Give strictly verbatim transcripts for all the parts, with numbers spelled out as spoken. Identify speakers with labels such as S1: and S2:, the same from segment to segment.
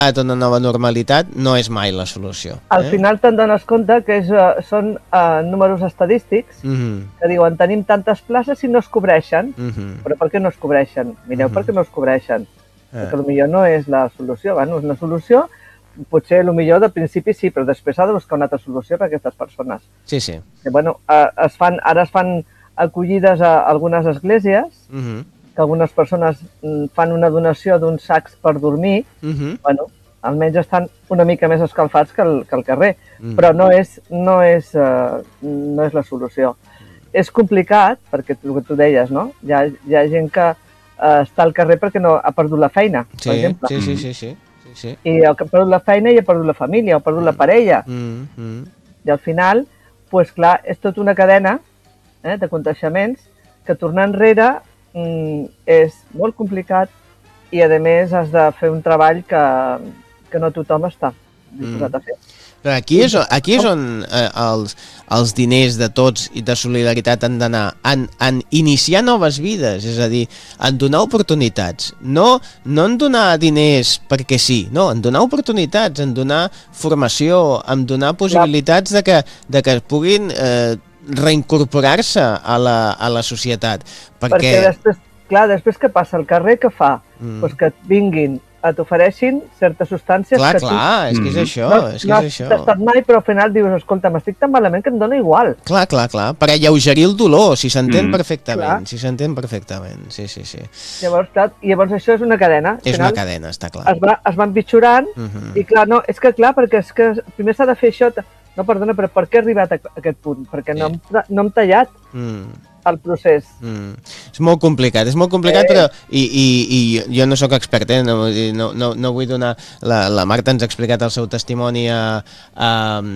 S1: una nova normalitat no és mai la solució.
S2: Al
S1: eh?
S2: final te'n dones compte que és, uh, són uh, números estadístics
S1: Mm-hmm.
S2: que diuen tenim tantes places i no es cobreixen.
S1: Mm-hmm.
S2: Però per què no es cobreixen? Mireu
S1: Mm-hmm.
S2: per què no es cobreixen.
S1: Eh.
S2: Perquè potser no és la solució. Bueno, és una solució, potser potser de principi sí, però després s'ha de buscar una altra solució per a aquestes persones.
S1: Sí, sí.
S2: Que, bueno, uh, es fan, ara es fan acollides a algunes esglésies,
S1: Mm-hmm.
S2: que algunes persones fan una donació d'uns sacs per dormir,
S1: Mm-hmm.
S2: bueno, almenys estan una mica més escalfats que el, que el carrer,
S1: Mm-hmm.
S2: però no és, no és, uh, no és la solució. És complicat, perquè tu, tu deies, no? Hi ha, hi ha gent que uh, està al carrer perquè no ha perdut la feina,
S1: Sí,
S2: per exemple.
S1: sí, sí, sí, sí, sí, sí.
S2: I ha perdut la feina i ha perdut la família, ha perdut la parella.
S1: Mm-hmm.
S2: I al final, pues, clar, és tota una cadena eh, de contagiaments que tornar enrere mm, és molt complicat i, a més, has de fer un treball que, que no tothom està disposat a fer.
S1: Però aquí és, aquí és on eh, els, els diners de tots i de solidaritat han d'anar, en, en iniciar noves vides, és a dir, en donar oportunitats, no, no en donar diners perquè sí, no, en donar oportunitats, en donar formació, en donar possibilitats de que, de que es puguin eh, reincorporar-se a la, a la societat. Perquè,
S2: perquè després, clar, després què passa? El carrer què fa?
S1: Mm.
S2: Pues que et vinguin, et ofereixin certes substàncies
S1: clar,
S2: que
S1: clar,
S2: tu...
S1: és que és això,
S2: no,
S1: és que
S2: no
S1: és
S2: has
S1: això.
S2: tastat mai, però al final dius, escolta, m'estic tan malament que em dóna igual.
S1: Clar, clar, clar, per alleugerir el dolor, si s'entén
S3: Mm.
S1: perfectament,
S2: Clar.
S1: si s'entén perfectament, sí, sí, sí.
S2: Llavors, clar, i llavors això és una cadena. Al
S1: És
S2: final,
S1: una cadena, està clar.
S2: Es va, es va empitjorant
S1: Mhm.
S2: i clar, no, és que clar, perquè és que primer s'ha de fer això, no, perdona, però per què he arribat a aquest punt? Perquè no,
S1: Sí.
S2: hem, no hem tallat
S1: Mm.
S2: el procés.
S1: Mm. És molt complicat, és molt complicat,
S2: Eh.
S1: però i, i, i jo no sóc expert, eh? no, vull dir, no, no, no vull donar... La, la Marta ens ha explicat el seu testimoni a, a,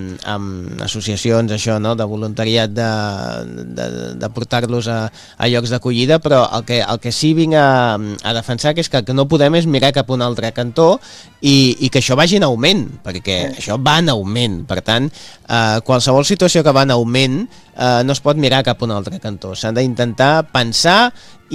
S1: amb associacions, això, no? De voluntariat, de, de, de portar-los a, a llocs d'acollida, però el que, el que sí vinc a, a defensar que és que el que no podem és mirar cap a un altre cantó i, i que això vagi en augment, perquè
S2: Sí.
S1: això va en augment, per tant, eh, qualsevol situació que va en augment eh, no es pot mirar cap a un altre cantó. S'han d'intentar pensar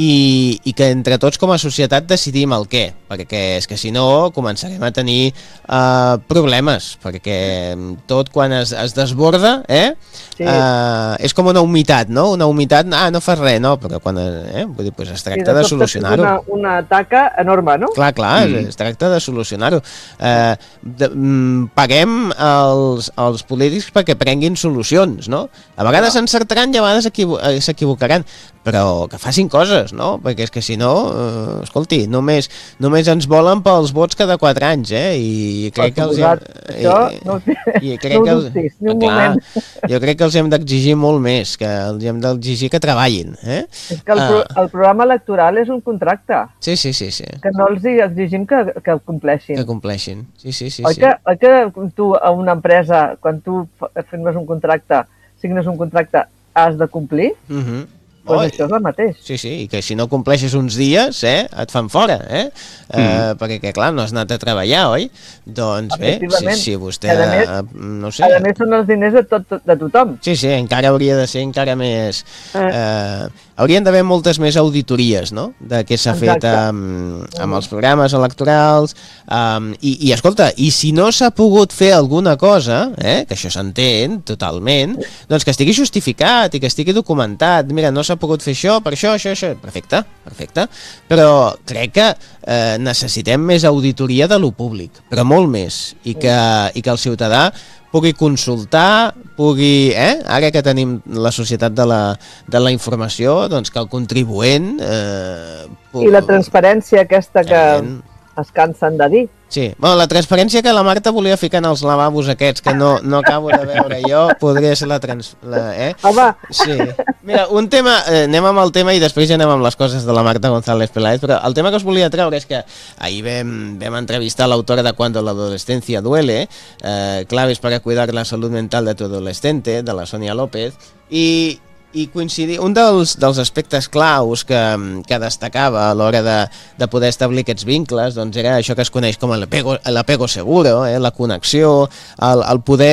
S1: i, i que entre tots com a societat decidim el què, perquè és que si no començarem a tenir uh, problemes, perquè tot quan es, es desborda eh,
S2: Sí.
S1: uh, és com una humitat, no? Una humitat, ah, no fas res, no, però quan eh, vull dir, pues es tracta de, de solucionar-ho.
S2: Una, una taca enorme, no?
S1: Clar, clar,
S3: Mm.
S1: es, es tracta de solucionar-ho. Eh, de, mm, paguem els, els polítics perquè prenguin solucions, no? A vegades encertaran i a vegades equivo s'equivocaran, però que facin coses, no? Perquè és que si no, eh, escolti, només, només ens volen pels vots cada quatre anys, eh? I crec que els hem,
S2: Això no, ho sé.
S1: i crec
S2: No ho
S1: que els,
S2: dubtis, ni un
S1: clar,
S2: moment.
S1: jo crec que els hem d'exigir molt més, que els hem d'exigir que treballin, eh?
S2: És que el, pro,
S1: Ah.
S2: el programa electoral és un contracte,
S1: Sí, sí, sí, sí,
S2: que no els hi exigim que, que el compleixin.
S1: que compleixin. Sí, sí, sí,
S2: oi,
S1: sí.
S2: que, oi que tu a una empresa, quan tu fa- firmes un contracte, signes un contracte, has de complir?
S1: Mhm.
S2: Doncs
S1: Oh,
S2: això és el mateix.
S1: Sí, sí, i que si no compleixes uns dies, eh, et fan fora, eh? Mm. eh perquè, que, clar, no has anat a treballar, oi? Doncs bé, si,
S2: Efectivament.
S1: si vostè...
S2: A més-
S1: eh, no sé...
S2: A més, són els diners de, tot, de tothom.
S1: Sí, sí, encara hauria de ser encara més...
S2: Eh.
S1: Eh, haurien d'haver moltes més auditories, no?, de què s'ha fet
S2: Exacte.
S1: amb, amb els programes electorals, um, i, i escolta, i si no s'ha pogut fer alguna cosa, eh, que això s'entén totalment, doncs que estigui justificat i que estigui documentat. Mira, no s'ha pogut fer això, per això, això, això... Perfecte, perfecte. Però crec que eh, necessitem més auditoria de lo públic, però molt més, i que, i que el ciutadà pugui consultar, pugui, eh? Ara que tenim la societat de la, de la informació, doncs que el contribuent... Eh, pugui...
S2: I la transparència aquesta que
S1: Evident.
S2: es cansen de dir.
S1: Sí, bueno, la transparència que la Marta volia ficar en els lavabos aquests, que no, no acabo de veure jo, podria ser la trans... La, eh?
S2: Home,
S1: Sí. Mira, un tema, eh, anem amb el tema i després ja anem amb les coses de la Marta González Peláez, però el tema que us volia treure és que ahir vam, vam entrevistar l'autora de Cuando la adolescencia duele, eh, claves para cuidar la salud mental de tu adolescente, de la Sonia López, i, i coincidir, un dels, dels aspectes claus que, que destacava a l'hora de, de poder establir aquests vincles doncs era això que es coneix com l'apego l'apego seguro, eh, la connexió, el, el poder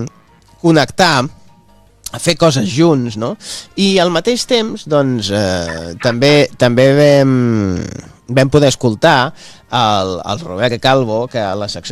S1: connectar, a fer coses junts, no? I al mateix temps, doncs, eh, també, també vam, vam poder escoltar el, el Robert Calvo, que a la secció